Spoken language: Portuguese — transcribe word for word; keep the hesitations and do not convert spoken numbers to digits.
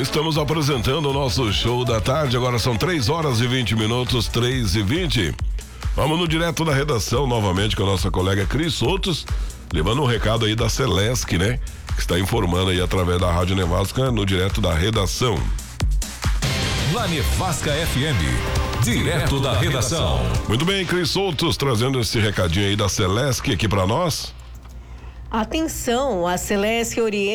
Estamos apresentando o nosso show da tarde. Agora são três horas e vinte minutos, três e vinte. Vamos no direto da redação novamente com a nossa colega Cris Soutos, levando um recado aí da Celesc, né? Que está informando aí através da Rádio Nevasca no direto da redação. Na Nevasca F M, direto da redação. Muito bem, Cris Soutos trazendo esse recadinho aí da Celesc aqui para nós. Atenção, a Celesc orienta